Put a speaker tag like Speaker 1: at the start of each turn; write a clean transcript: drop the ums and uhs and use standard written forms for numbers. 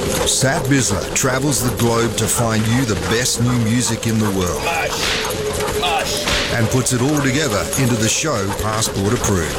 Speaker 1: Sat Bisler travels the globe to find you the best new music in the world and puts it all together into the show Passport Approved.